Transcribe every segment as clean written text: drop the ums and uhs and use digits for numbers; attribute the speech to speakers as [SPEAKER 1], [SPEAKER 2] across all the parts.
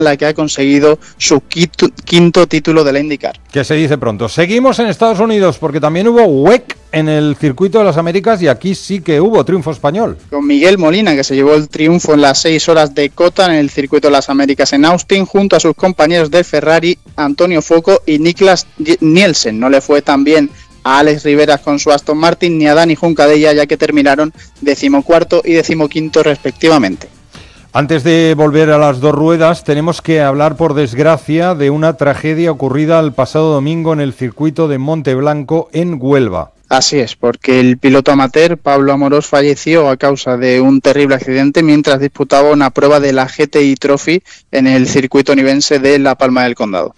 [SPEAKER 1] la que ha conseguido su quinto título de la IndyCar.
[SPEAKER 2] Que se dice pronto. Seguimos en Estados Unidos porque también hubo WEC en el Circuito de las Américas y aquí sí que hubo triunfo español.
[SPEAKER 1] Con Miguel Molina, que se llevó el triunfo en las 6 horas de cota en el Circuito de las Américas en Austin, junto a sus compañeros de Ferrari, Antonio Foco y Niklas Nielsen. No le fue tan bien a Alex Riveras con su Aston Martin ni a Dani Juncadella, ya que terminaron 14º y 15º respectivamente.
[SPEAKER 2] Antes de volver a las dos ruedas, tenemos que hablar, por desgracia, de una tragedia ocurrida el pasado domingo en el circuito de Monteblanco, en Huelva.
[SPEAKER 1] Así es, porque el piloto amateur Pablo Amorós falleció a causa de un terrible accidente mientras disputaba una prueba de la GTI Trophy en el circuito nivense de La Palma del Condado.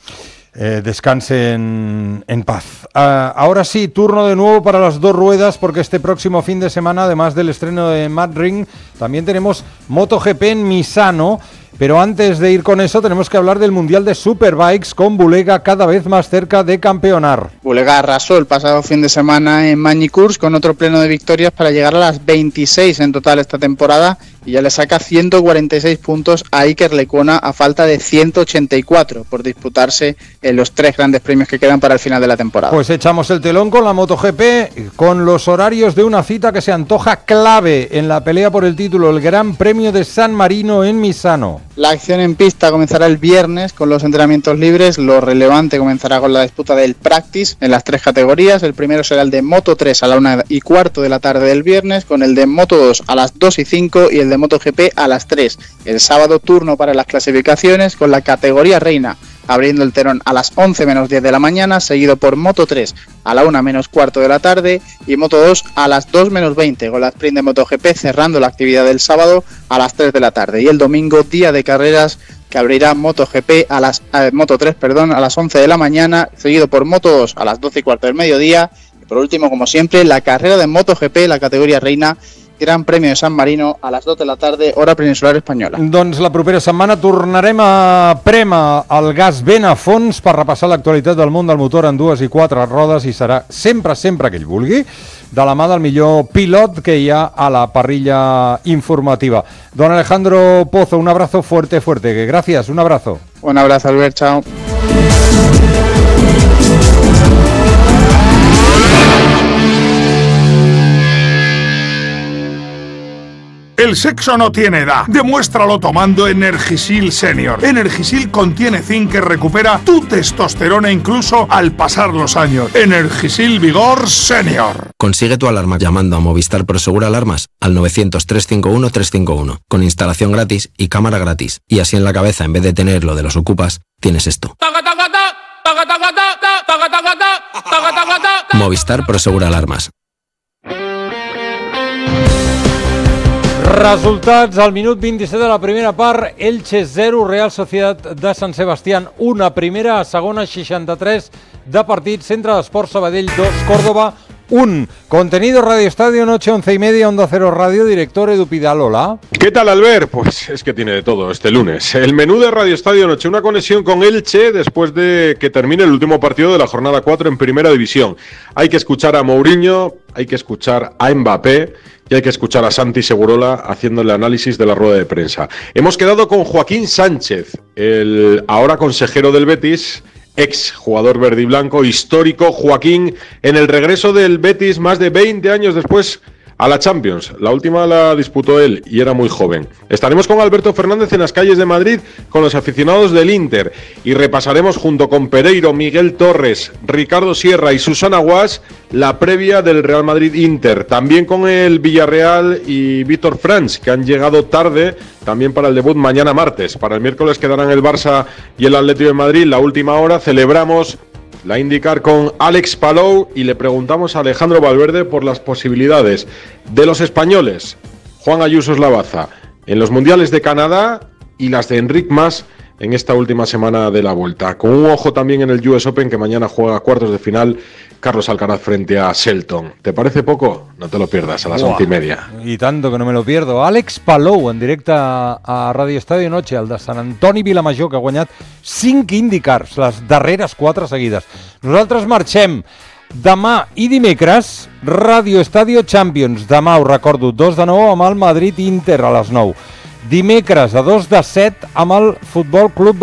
[SPEAKER 2] Descansen en paz. Ahora sí, turno de nuevo para las dos ruedas, porque este próximo fin de semana, además del estreno de Mad Ring, también tenemos MotoGP en Misano. Pero antes de ir con eso, tenemos que hablar del Mundial de Superbikes, con Bulega cada vez más cerca de campeonar.
[SPEAKER 1] Bulega arrasó el pasado fin de semana en Magny-Cours con otro pleno de victorias para llegar a las 26 en total esta temporada, y ya le saca 146 puntos a Iker Lecuona a falta de 184 por disputarse en los 3 grandes premios que quedan para el final de la temporada.
[SPEAKER 2] Pues echamos el telón con la MotoGP, con los horarios de una cita que se antoja clave en la pelea por el título, el Gran Premio de San Marino en Misano.
[SPEAKER 1] La acción en pista comenzará el viernes con los entrenamientos libres. Lo relevante comenzará con la disputa del Practice en las 3 categorías. El primero será el de Moto 3 a la 1:15 de la tarde del viernes, con el de Moto 2 a las 2:05 y el de MotoGP a las 3. El sábado, turno para las clasificaciones con la categoría reina abriendo el telón a las 11:10 de la mañana, seguido por Moto 3 a la 1:15 de la tarde y Moto 2 a las 2:20, con la sprint de MotoGP cerrando la actividad del sábado a las 3 de la tarde. Y el domingo, día de carreras, que abrirá MotoGP Moto 3 a las 11 de la mañana, seguido por Moto 2 a las 12:15 del mediodía. Y por último, como siempre, la carrera de MotoGP, la categoría reina, Gran Premio de San Marino a les 2 de la tarda, hora peninsular espanyola.
[SPEAKER 2] Doncs la propera setmana tornarem a prémer el gas ben a fons per repassar l'actualitat del món del motor en 2 i 4 rodes, i serà sempre que ell vulgui, de la mà del millor pilot que hi ha a la parrilla informativa. Don Alejandro Pozo, un abrazo fuerte, que gracias, un abrazo.
[SPEAKER 1] Un abrazo, Albert, chao.
[SPEAKER 3] El sexo no tiene edad. Demuéstralo tomando Energisil Senior. Energisil contiene zinc que recupera tu testosterona incluso al pasar los años. Energisil Vigor Senior.
[SPEAKER 4] Consigue tu alarma llamando a Movistar Prosegur Alarmas al 900-351-351 con instalación gratis y cámara gratis. Y así en la cabeza, en vez de tener lo de los ocupas, tienes esto. Movistar Prosegur Alarmas.
[SPEAKER 2] Resultats al minut 27 de la primera part. Elche 0, Real Sociedad de Sant Sebastián 1, primera a segona, 63 de partit. Centre d'Esports Sabadell 2, Córdoba 1. Contenido Radio Estadio, noche 11:30, Onda Cero Radio, director Edu Pidal, hola.
[SPEAKER 5] ¿Qué tal, Albert? Pues es que tiene de todo este lunes. El menú de Radio Estadio Noche, una conexión con Elche después de que termine el último partido de la jornada 4 en Primera División. Hay que escuchar a Mourinho, hay que escuchar a Mbappé y hay que escuchar a Santi Segurola haciendo el análisis de la rueda de prensa. Hemos quedado con Joaquín Sánchez, el ahora consejero del Betis, ex jugador verde y blanco, histórico. Joaquín, en el regreso del Betis más de 20 años después a la Champions. La última la disputó él y era muy joven. Estaremos con Alberto Fernández en las calles de Madrid con los aficionados del Inter y repasaremos junto con Pereiro, Miguel Torres, Ricardo Sierra y Susana Guas la previa del Real Madrid-Inter. También con el Villarreal y Víctor Franch, que han llegado tarde también para el debut mañana martes. Para el miércoles quedarán el Barça y el Atlético de Madrid. La última hora celebramos la IndyCar con Alex Palou y le preguntamos a Alejandro Valverde por las posibilidades de los españoles, Juan Ayuso Eslavaza, en los mundiales de Canadá y las de Enric Mas en esta última semana de la Vuelta. Con un ojo también en el US Open, que mañana juega cuartos de final Carlos Alcaraz frente a Shelton. ¿Te parece poco? No te lo pierdas a las 11:30.
[SPEAKER 2] I tanto que no me lo pierdo. Àlex Palou, en directe a Radio Estadio Noche, el de Sant Antoni Vilamajor, que ha guanyat 5 IndyCars, les darreres 4 seguides. Nosaltres marxem. Demà i dimecres, Radio Estadio Champions. Demà, ho recordo, 2 de 9 amb el Madrid Inter a les 9. Dimecres a 2 de 7 amb el Futbol Club